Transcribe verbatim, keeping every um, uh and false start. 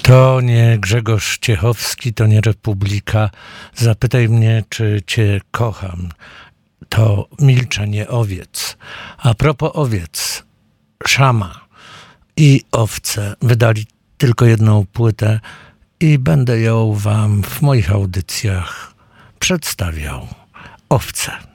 To nie Grzegorz Ciechowski, to nie Republika. Zapytaj mnie, czy cię kocham. To milczenie owiec. A propos owiec, Szama i Owce wydali tylko jedną płytę i będę ją wam w moich audycjach przedstawiał. Owce.